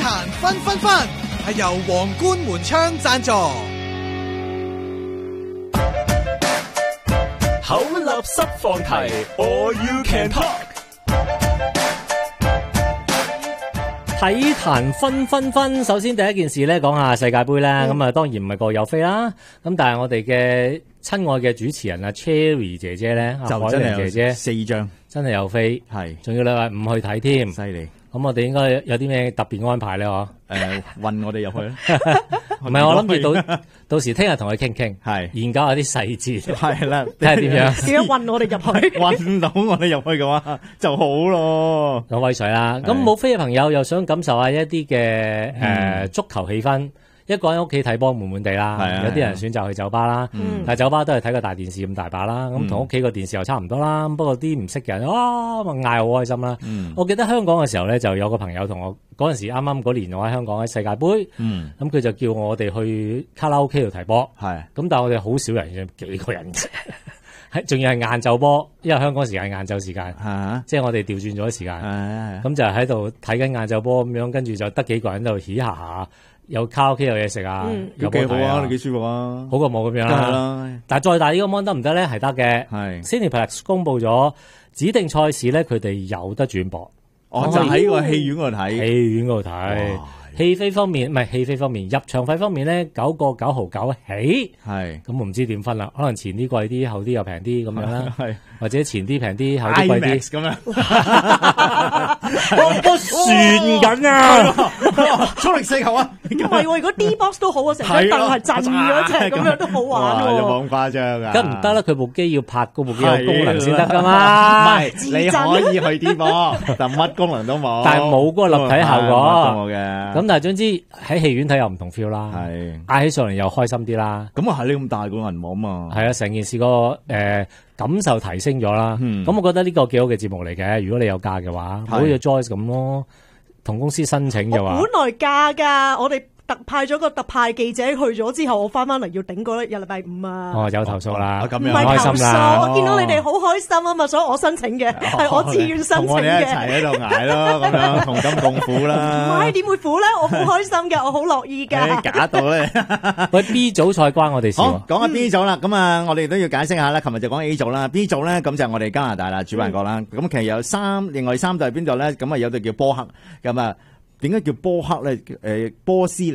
壇分分分係由皇冠門窗贊助。 口立濕放題 ，All You Can Talk。 體壇分分分，首先第一件事咧，講下世界盃啦。咁啊，當然唔係個有飛啦。咁但係我哋嘅親愛嘅主持人啊 ，Cherry 姐姐咧， 就真係姐姐 4張， 真係有飛， 係， 仲要禮拜五去睇添， 犀利。 咁我哋應該有啲咩特別安排咧？嗬？ 運我哋入去啦。 唔係，我諗住到時聽日同佢傾傾， 係研究下啲細節， 係啦， 睇下點樣。 點樣運我哋入去？ 運到我哋入去嘅話就好咯， 有威水啦。咁冇飛嘅朋友又想感受下一啲嘅足球氣氛。一個人喺屋企睇波悶悶地啦，有啲人選擇去酒吧啦，但係酒吧都係睇個大電視咁大把啦，咁同屋企個電視又差唔多啦。不過啲唔識嘅人嗌好開心啦。我記得香港嘅時候咧，就有個朋友同我嗰陣時啱啱嗰年我喺香港喺世界盃，咁佢就叫我哋去卡拉 OK 度睇波，咁但係我哋好少人，幾個人啫，仲要係晏晝波，因為香港時間晏晝時間，即係我哋調轉咗時間，咁就喺度睇緊晏晝波咁樣，跟住就得幾個人喺度嘻下下。有卡拉 OK 有嘢食啊，有幾好啊， 幾舒服啊， 好過冇咁樣啦。但係再大呢個 mon 得唔得咧？係得嘅。係 Cineplex 公佈咗指定賽事咧，佢哋有得轉播。 我就喺個戲院嗰度睇， 戲院嗰度睇。戲飛方面，唔係戲飛方面，入場費方面咧，9個9毫9起。係咁，我唔知點分啦。可能前啲貴啲，後啲又平啲咁樣啦。係或者前啲平啲，後啲貴啲咁樣。 我旋緊啊！ 衝力四球啊！ 唔係喎，如果 D box 都好啊，成張凳係震咗隻咁樣都好玩喎。 有冇咁誇張啊？ 梗唔得啦，佢部機要拍嗰部機有功能先得噶嘛。 唔係，你可以去 D box，但乜功能都冇。 但係冇嗰個立體效果嘅。 咁但係總之喺戲院睇又唔同 feel 啦，係嗌起上嚟又開心啲啦。 咁啊係你咁大個銀幕啊嘛， 係啊，成件事個感受提升咗啦。咁我覺得呢個幾好嘅節目嚟嘅。如果你有假嘅話，好似 Joyce 咁咯，同公司申請嘅話， 我本來假㗎，我哋特派咗個特派記者去咗之後，我翻嚟要頂嗰日禮拜5啊。 哦，有投訴啦， 咁樣唔係開心啦。 我見到你哋好開心啊嘛，所以我申請嘅，係我自願申請嘅。 同我哋一齊喺度捱咯，咁樣同甘共苦啦。 唔係點會苦咧？我好開心嘅，我好樂意㗎。 假到咧。 喂 B 組賽關我哋事。 好，講下 B 組啦。咁啊，我哋都要解釋下啦。琴日就講 A 組啦 ，B 組咧咁就係我哋加拿大啦，主辦國啦。咁其實有另外3隊係邊度咧？咁啊有隊叫波克，咁啊點解叫波克咧？波斯尼